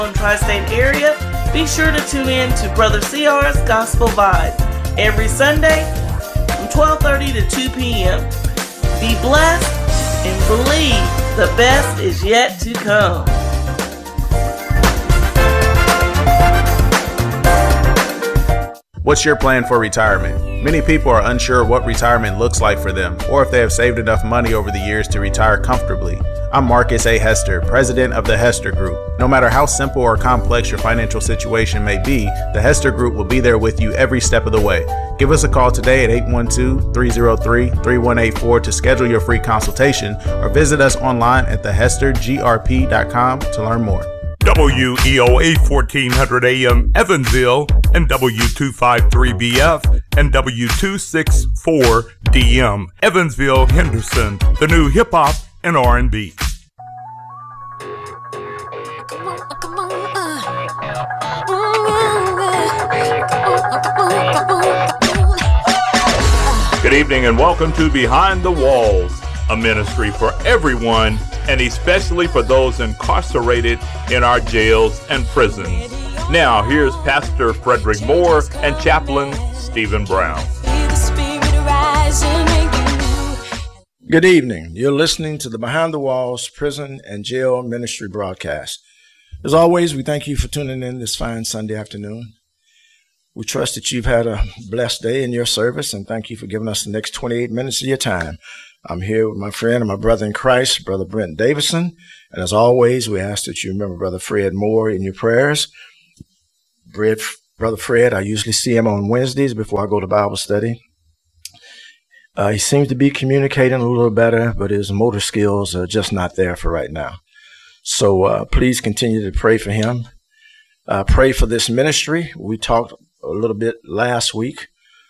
Tri-State area, be sure to tune in to Brother CR's Gospel Vibe every Sunday from 12:30 to 2 p.m. Be blessed and believe the best is yet to come. What's your plan for retirement? Many people are unsure what retirement looks like for them, or if they have saved enough money over the years to retire comfortably. I'm Marcus A. Hester, president of the Hester Group. No matter how simple or complex your financial situation may be, the Hester Group will be there with you every step of the way. Give us a call today at 812-303-3184 to schedule your free consultation, or visit us online at thehestergrp.com to learn more. WEOA 1400 AM Evansville and W253BF and W264DM Evansville Henderson, the new hip hop and R&B. Good evening and welcome to Behind the Walls, a ministry for everyone and especially for those incarcerated in our jails and prisons. Now, here's Pastor Frederick Moore and Chaplain Stephen Brown. Good evening. You're listening to the Behind the Walls Prison and Jail Ministry broadcast. As always, we thank you for tuning in this fine Sunday afternoon. We trust that you've had a blessed day in your service, and thank you for giving us the next 28 minutes of your time. I'm here with my friend and my brother in Christ, Brother Brent Davison. And as always, we ask that you remember Brother Fred Moore in your prayers. Brother Fred, I usually see him on Wednesdays before I go to Bible study. He seems to be communicating a little better, but his motor skills are just not there for right now. So please continue to pray for him. Pray for this ministry. We talked a little bit last week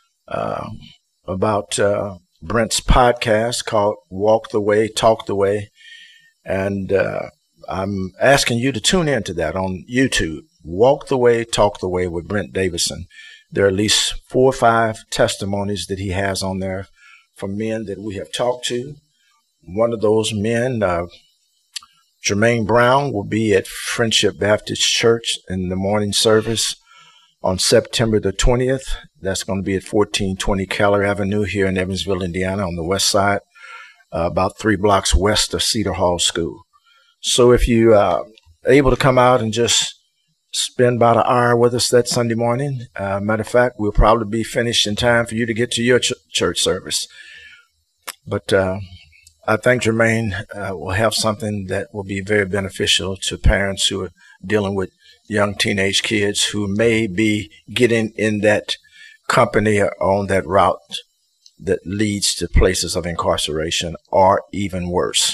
about Brent's podcast called Walk the Way, Talk the Way. And I'm asking you to tune into that on YouTube. Walk the Way, Talk the Way with Brent Davison. There are at least 4 or 5 testimonies that he has on there from men that we have talked to. One of those men, Jermaine Brown, will be at Friendship Baptist Church in the morning service on September the 20th. That's going to be at 1420 Keller Avenue here in Evansville, Indiana, on the west side, about 3 blocks west of Cedar Hall School. So if you are able to come out and just spend about an hour with us that Sunday morning, matter of fact, we'll probably be finished in time for you to get to your church service. But I think Jermaine will have something that will be very beneficial to parents who are dealing with young teenage kids who may be getting in that company or on that route that leads to places of incarceration or even worse.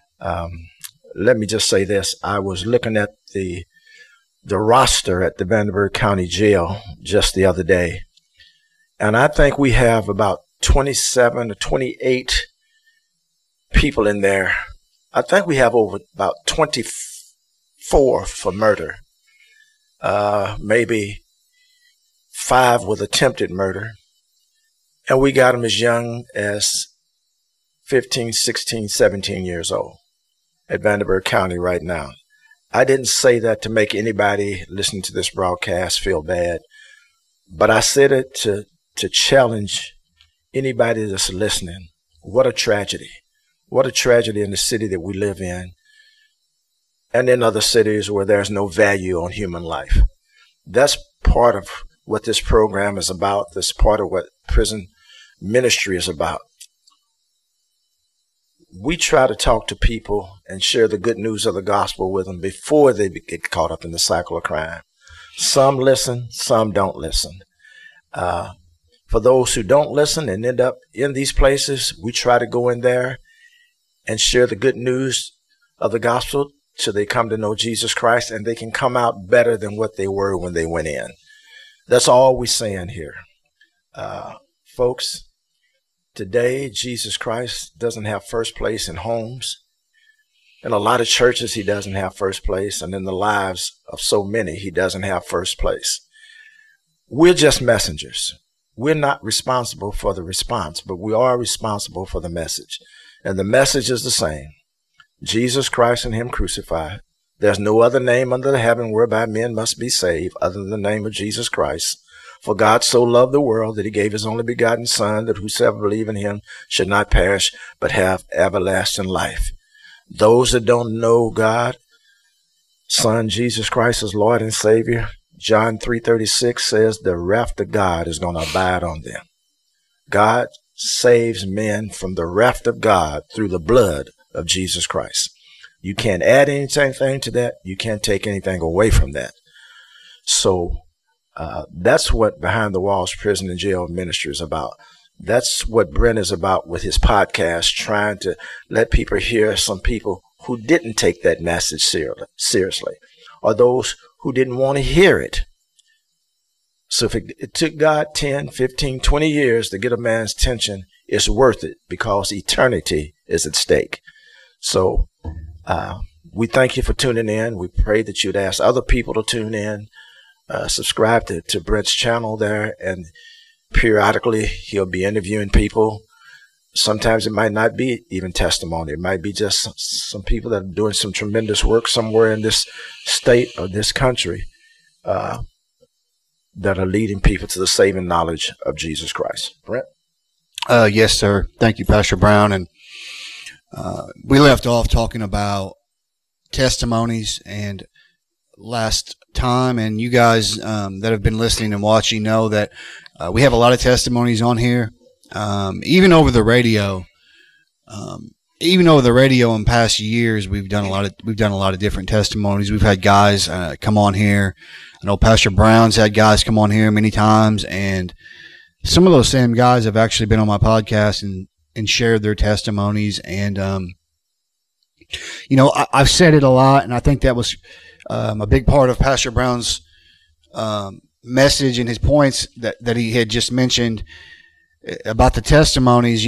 Let me just say this. I was looking at the roster at the Vanderburgh County Jail just the other day, and I think we have about 27 or 28 people in there. I think we have over about 24 for murder, maybe 5 with attempted murder, and we got them as young as 15, 16, 17 years old at Vanderburgh County right now. I didn't say that to make anybody listening to this broadcast feel bad, but I said it to challenge anybody that's listening. What a tragedy. What a tragedy in the city that we live in and in other cities where there's no value on human life. That's part of what this program is about. That's part of what prison ministry is about. We try to talk to people and share the good news of the gospel with them before they get caught up in the cycle of crime. Some listen, some don't listen. For those who don't listen and end up in these places, we try to go in there and share the good news of the gospel till they come to know Jesus Christ, and they can come out better than what they were when they went in. That's all we're saying here. Folks, today, Jesus Christ doesn't have first place in homes. In a lot of churches, he doesn't have first place. And in the lives of so many, he doesn't have first place. We're just messengers. We're not responsible for the response, but we are responsible for the message. And the message is the same. Jesus Christ and him crucified, There's no other name under heaven whereby men must be saved other than the name of Jesus Christ. For God so loved the world that he gave his only begotten Son, that whosoever believe in him should not perish, but have everlasting life. Those that don't know God, Son Jesus Christ as Lord and Savior, John 3:36 says the wrath of God is going to abide on them. God saves men from the wrath of God through the blood of Jesus Christ. You can't add anything to that. You can't take anything away from that. So that's what Behind the Walls Prison and Jail Ministry is about. That's what Brent is about with his podcast, trying to let people hear some people who didn't take that message seriously, or those who didn't want to hear it. So if it took God 10, 15, 20 years to get a man's attention, it's worth it because eternity is at stake. So we thank you for tuning in. We pray that you'd ask other people to tune in, subscribe to Brent's channel there, and periodically he'll be interviewing people. Sometimes it might not be even testimony. It might be just some people that are doing some tremendous work somewhere in this state or this country that are leading people to the saving knowledge of Jesus Christ. Brent? Yes, sir. Thank you, Pastor Brown. And we left off talking about testimonies and last time, and you guys that have been listening and watching know that we have a lot of testimonies on here. Even over the radio in past years, we've done a lot of different testimonies. We've had guys come on here. I know Pastor Brown's had guys come on here many times, and some of those same guys have actually been on my podcast and shared their testimonies. And I've said it a lot, and I think that was a big part of Pastor Brown's message and his points that he had just mentioned about the testimonies,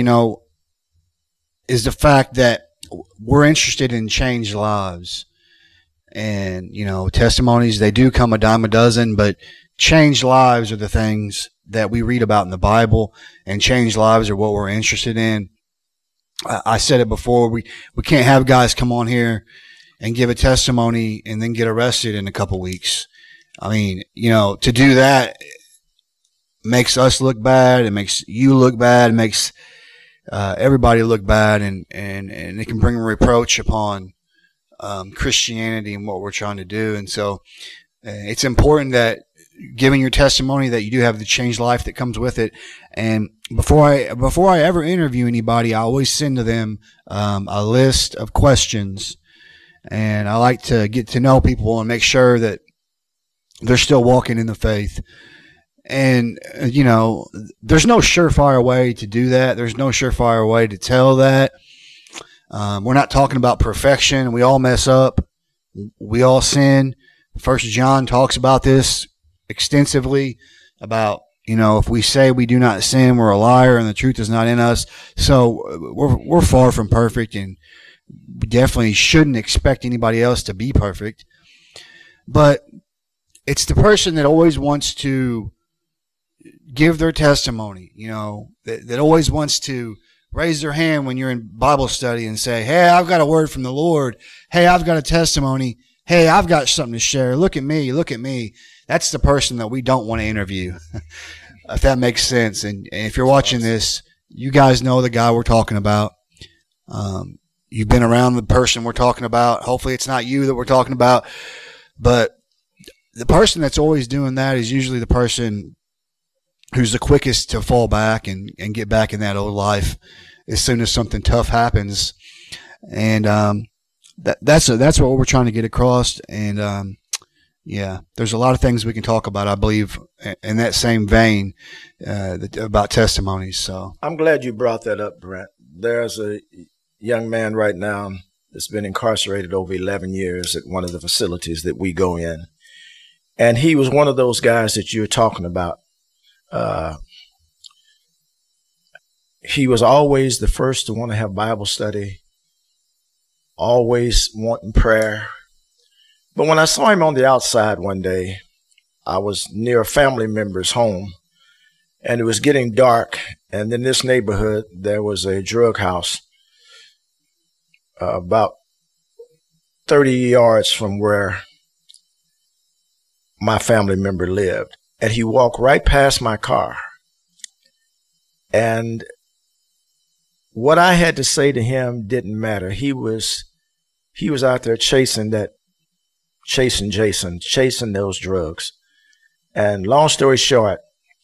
is the fact that we're interested in changed lives. And, testimonies, they do come a dime a dozen, but changed lives are the things that we read about in the Bible, and changed lives are what we're interested in. I said it before, we can't have guys come on here and give a testimony and then get arrested in a couple weeks. I mean, to do that makes us look bad. It makes you look bad. It makes everybody look bad, and it can bring a reproach upon Christianity and what we're trying to do. And so it's important that giving your testimony that you do have the changed life that comes with it. And before I ever interview anybody, I always send to them a list of questions, and I like to get to know people and make sure that they're still walking in the faith. And, there's no surefire way to do that. There's no surefire way to tell that. We're not talking about perfection. We all mess up. We all sin. 1 John talks about this extensively about, if we say we do not sin, we're a liar and the truth is not in us. So we're far from perfect, and we definitely shouldn't expect anybody else to be perfect. But it's the person that always wants to give their testimony, that always wants to raise their hand when you're in Bible study and say, hey, I've got a word from the Lord. Hey, I've got a testimony. Hey, I've got something to share. Look at me. Look at me. That's the person that we don't want to interview, if that makes sense. And if you're watching this, you guys know the guy we're talking about. You've been around the person we're talking about. Hopefully it's not you that we're talking about, but the person that's always doing that is usually the person who's the quickest to fall back and get back in that old life as soon as something tough happens. And that's what we're trying to get across. And there's a lot of things we can talk about, I believe, in that same vein about testimonies. So I'm glad you brought that up, Brent. There's a young man right now that's been incarcerated over 11 years at one of the facilities that we go in. And he was one of those guys that you're talking about. He was always the first to want to have Bible study, always wanting prayer. But when I saw him on the outside one day, I was near a family member's home, and it was getting dark. And in this neighborhood, there was a drug house about 30 yards from where my family member lived. And he walked right past my car. And what I had to say to him didn't matter. He was out there chasing Jason, chasing those drugs. And long story short,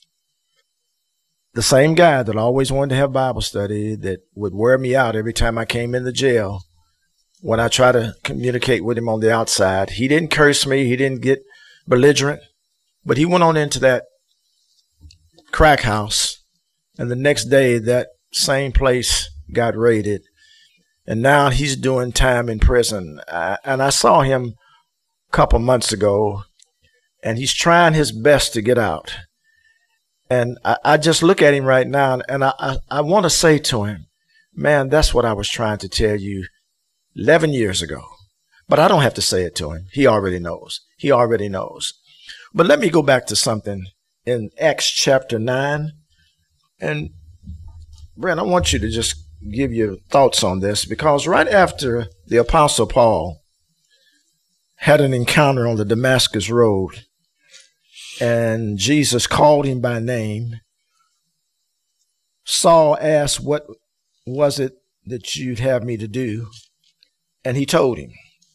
the same guy that always wanted to have Bible study, that would wear me out every time I came in the jail, when I try to communicate with him on the outside, he didn't curse me, he didn't get belligerent, but he went on into that crack house, and the next day that same place got raided, and now he's doing time in prison. And I saw him a couple months ago, and he's trying his best to get out. And I just look at him right now, and I want to say to him, man, that's what I was trying to tell you 11 years ago. But I don't have to say it to him. He already knows. He already knows. But let me go back to something in Acts chapter 9. And Brent, I want you to just give your thoughts on this, because right after the Apostle Paul had an encounter on the Damascus Road, and Jesus called him by name, Saul asked, what was it that you'd have me to do? And he told him.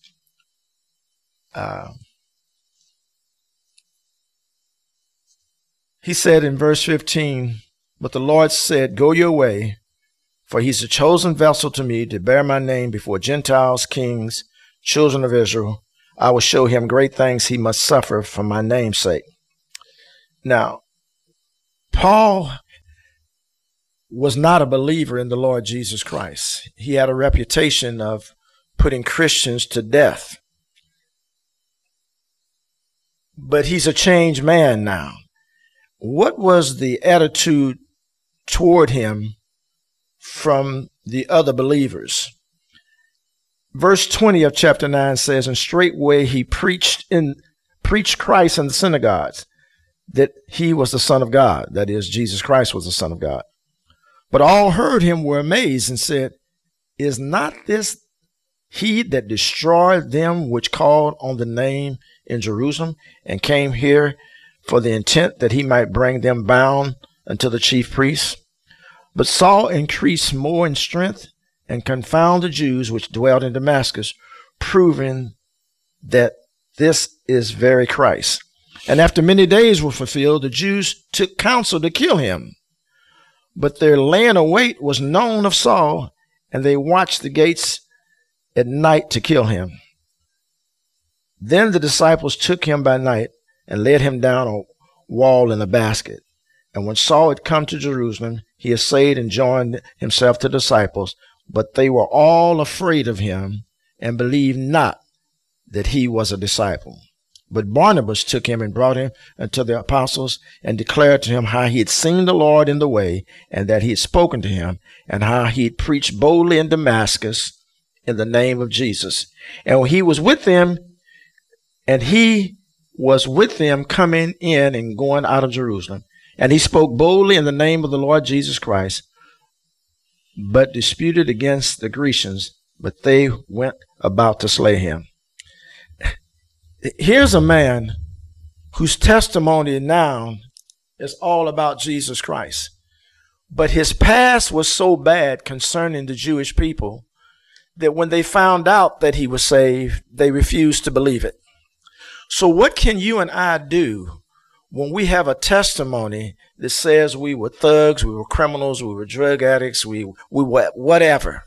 He said in verse 15, but the Lord said, go your way, for he's a chosen vessel to me to bear my name before Gentiles, kings, children of Israel. I will show him great things he must suffer for my name's sake. Now, Paul was not a believer in the Lord Jesus Christ. He had a reputation of putting Christians to death. But he's a changed man now. What was the attitude toward him from the other believers? Verse 20 of chapter 9 says, and straightway he preached Christ in the synagogues, that he was the Son of God. That is, Jesus Christ was the Son of God. But all heard him were amazed and said, is not this he that destroyed them which called on the name in Jerusalem and came here for the intent that he might bring them bound unto the chief priests? But Saul increased more in strength and confounded the Jews which dwelt in Damascus, proving that this is very Christ. And after many days were fulfilled, the Jews took counsel to kill him. But their laying await was known of Saul, and they watched the gates at night to kill him. Then the disciples took him by night and led him down a wall in a basket. And when Saul had come to Jerusalem, he essayed and joined himself to the disciples, but they were all afraid of him and believed not that he was a disciple. But Barnabas took him and brought him unto the apostles and declared to him how he had seen the Lord in the way, and that he had spoken to him, and how he had preached boldly in Damascus in the name of Jesus. And when he was with them, coming in and going out of Jerusalem, and he spoke boldly in the name of the Lord Jesus Christ, but disputed against the Grecians, but they went about to slay him. Here's a man whose testimony now is all about Jesus Christ. But his past was so bad concerning the Jewish people that when they found out that he was saved, they refused to believe it. So what can you and I do when we have a testimony that says we were thugs, we were criminals, we were drug addicts, we were whatever?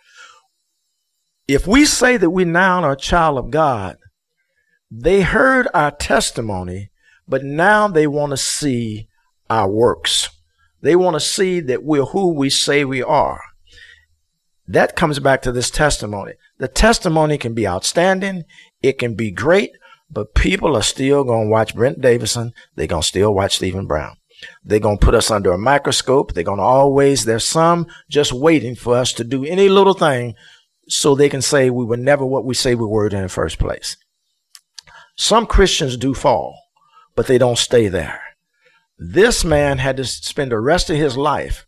If we say that we now are a child of God, they heard our testimony, but now they want to see our works. They want to see that we're who we say we are. That comes back to this testimony. The testimony can be outstanding. It can be great, but people are still going to watch Brent Davison. They're going to still watch Stephen Brown. They're going to put us under a microscope. They're going to always, there's some just waiting for us to do any little thing so they can say we were never what we say we were in the first place. Some Christians do fall, but they don't stay there. This man had to spend the rest of his life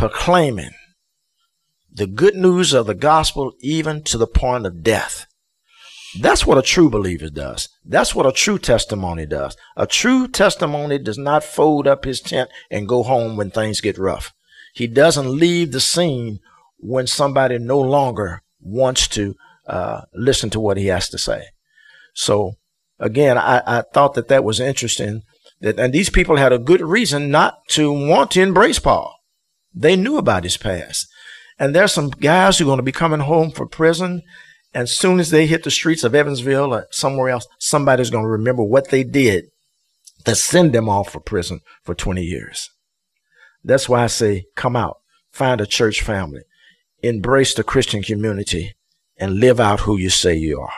proclaiming the good news of the gospel, even to the point of death. That's what a true believer does. That's what a true testimony does. A true testimony does not fold up his tent and go home when things get rough. He doesn't leave the scene when somebody no longer wants to listen to what he has to say. So again, I thought that was interesting. And these people had a good reason not to want to embrace Paul. They knew about his past. And there's some guys who are going to be coming home from prison. And as soon as they hit the streets of Evansville or somewhere else, somebody's going to remember what they did to send them off for prison for 20 years. That's why I say, come out, find a church family, embrace the Christian community, and live out who you say you are.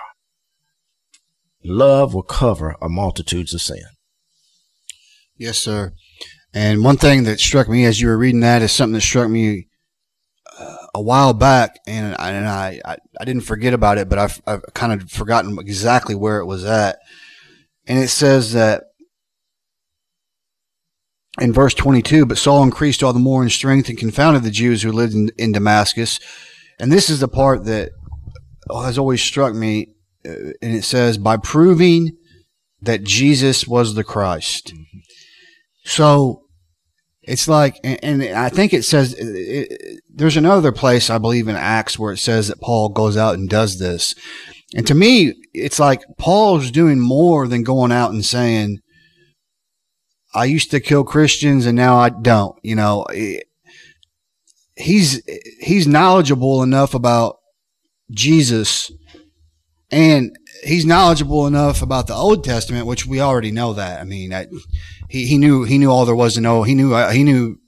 Love will cover a multitude of sin. Yes, sir. And one thing that struck me as you were reading that is something that struck me a while back, and I didn't forget about it, but I've kind of forgotten exactly where it was at. And it says that in verse 22, but Saul increased all the more in strength and confounded the Jews who lived in Damascus. And this is the part that has always struck me. And it says, by proving that Jesus was the Christ. Mm-hmm. So it's like, and I think it says, there's another place, I believe in Acts, where it says that Paul goes out and does this. And to me, it's like Paul's doing more than going out and saying, I used to kill Christians and now I don't. You know, he's knowledgeable enough about Jesus, and he's knowledgeable enough about the Old Testament, which we already know that. I mean, he knew all there was to know. He knew